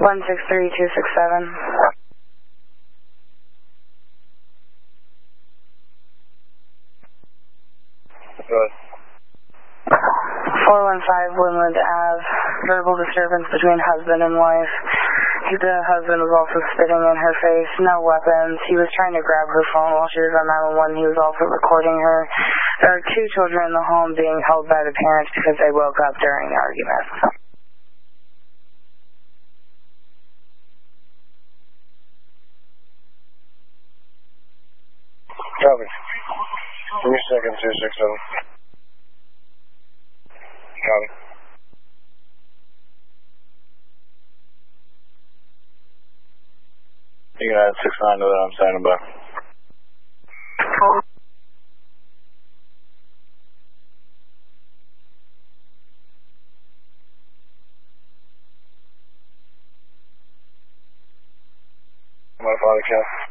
163267. Good. 415 Woodland Ave. Verbal disturbance between husband and wife. The husband was also spitting in her face. No weapons. He was trying to grab her phone while she was on 911. He was also recording her. There are 2 children in the home being held by the parents because they woke up during the argument. Copy. 3 seconds, 267. Copy. You can add 69 to that, I'm standing by. My father, Ken.